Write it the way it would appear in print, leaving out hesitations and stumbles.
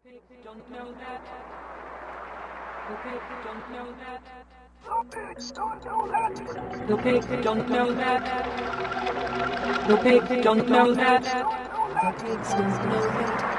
Don't know that. The pig don't know that. The pigs don't know that. The pig don't know that. The pig don't know that. The pigs don't know that.